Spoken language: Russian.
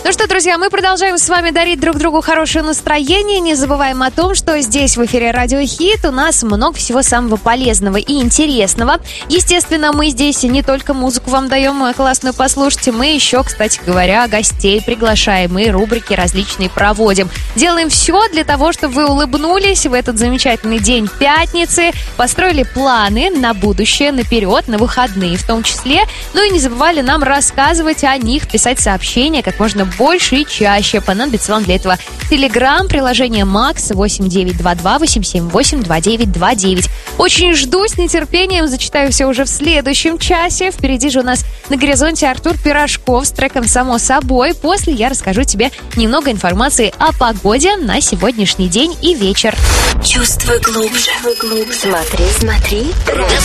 Ну что, друзья, мы продолжаем с вами дарить друг другу хорошее настроение. Не забываем о том, что здесь в эфире Радио Хит у нас много всего самого полезного и интересного. Естественно, мы здесь не только музыку вам даем классную послушать, мы еще, кстати говоря, гостей приглашаем и рубрики различные проводим. Делаем все для того, чтобы вы улыбнулись в этот замечательный день пятницы, построили планы на будущее, наперед, на выходные в том числе. Ну и не забывали нам рассказывать о них, писать сообщения как можно больше и чаще. Понадобится вам для этого Telegram, приложение Max 8922-878-2929. Очень жду с нетерпением, зачитаю все уже в следующем часе. Впереди же у нас на горизонте Артур Пирожков с треком «Само собой». После я расскажу тебе немного информации о погоде на сегодняшний день и вечер. Чувствуй глубже. Смотри.